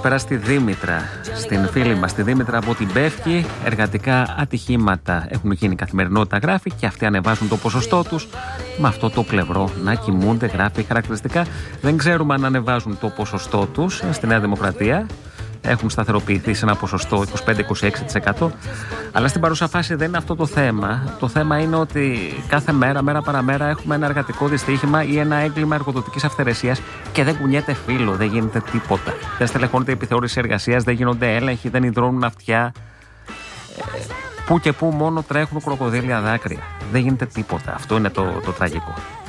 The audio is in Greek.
καλησπέρα στη Δήμητρα, στην φίλη μας τη Δήμητρα από την Πεύκη. Εργατικά ατυχήματα έχουν γίνει καθημερινότητα, γράφει, και αυτοί ανεβάζουν το ποσοστό τους. Με αυτό το πλευρό να κοιμούνται, γράφει χαρακτηριστικά. Δεν ξέρουμε αν ανεβάζουν το ποσοστό τους στη Νέα Δημοκρατία. Έχουν σταθεροποιηθεί σε ένα ποσοστό 25-26%. Αλλά στην παρούσα φάση δεν είναι αυτό το θέμα. Το θέμα είναι ότι κάθε μέρα, μέρα παραμέρα, έχουμε ένα εργατικό δυστύχημα ή ένα έγκλημα εργοδοτικής αυθαιρεσίας και δεν κουνιέται φύλλο, δεν γίνεται τίποτα. Δεν στελεχώνεται η επιθεώρηση εργασίας, δεν γίνονται έλεγχοι, δεν υδρώνουν αυτιά. Πού και πού μόνο τρέχουν κροκοδίλια δάκρυα. Δεν γίνεται τίποτα. Αυτό είναι το τραγικό.